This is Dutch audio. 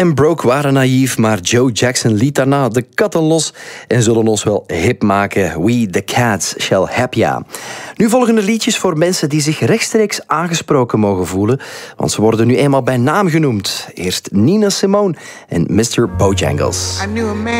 en Broke waren naïef, maar Joe Jackson liet daarna de katten los en zullen ons wel hip maken. We the Cats shall help ya. Nu volgen de liedjes voor mensen die zich rechtstreeks aangesproken mogen voelen, want ze worden nu eenmaal bij naam genoemd. Eerst Nina Simone en Mr. Bojangles. I knew a man